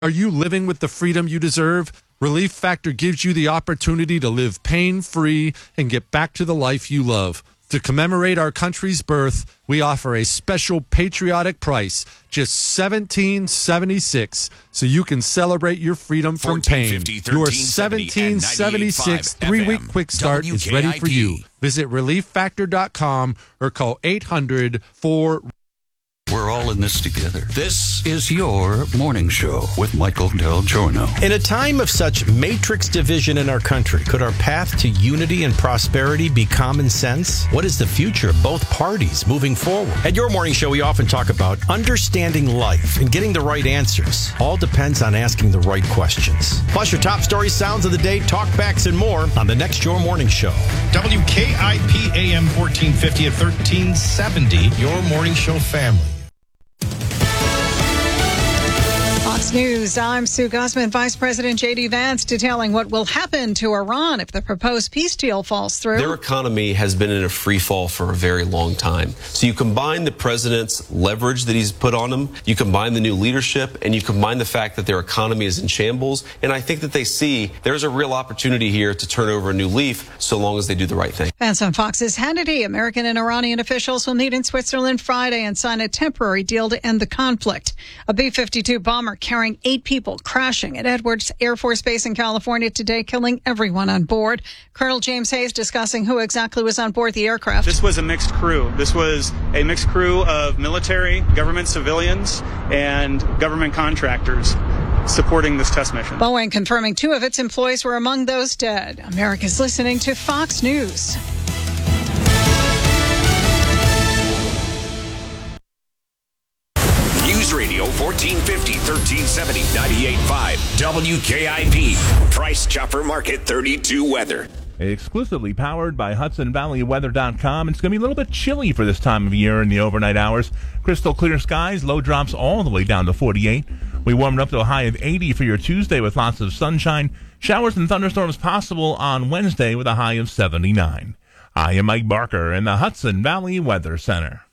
Are you living with the freedom you deserve? Relief Factor gives you the opportunity to live pain-free and get back to the life you love. To commemorate our country's birth, we offer a special patriotic price, just $17.76, so you can celebrate your freedom from pain. Your $17.76 3-week quick start is ready for you. Visit ReliefFactor.com or call 800-4... We're all in this together. This is your morning show with Michael Del Giorno. In a time of such matrix division in our country, could our path to unity and prosperity be common sense? What is the future of both parties moving forward? At your morning show, we often talk about understanding life and getting the right answers. All depends on asking the right questions. Plus your top stories, sounds of the day, talkbacks, and more on the next Your Morning Show. WKIP AM 1450 at 1370, Your Morning Show family. Fox News, I'm Sue Guzman. Vice President J.D. Vance detailing what will happen to Iran if the proposed peace deal falls through. Their economy has been in a free fall for a very long time. So you combine the president's leverage that he's put on them, you combine the new leadership, and you combine the fact that their economy is in shambles, and I think that they see there's a real opportunity here to turn over a new leaf so long as they do the right thing. Vance on Fox's Hannity. American and Iranian officials will meet in Switzerland Friday and sign a temporary deal to end the conflict. A B-52 bomber carrying 8 people crashing at Edwards Air Force Base in California today, killing everyone on board. Colonel James Hayes discussing who exactly was on board the aircraft. This was a mixed crew. This was a mixed crew of military, government civilians, and government contractors supporting this test mission. Boeing confirming 2 of its employees were among those dead. America's listening to Fox News. News Radio 1450, 1370, 98.5, WKIP. Price Chopper Market 32 weather. Exclusively powered by HudsonValleyWeather.com. It's going to be a little bit chilly for this time of year in the overnight hours. Crystal clear skies, low drops all the way down to 48. We warmed up to a high of 80 for your Tuesday with lots of sunshine. Showers and thunderstorms possible on Wednesday with a high of 79. I am Mike Barker in the Hudson Valley Weather Center.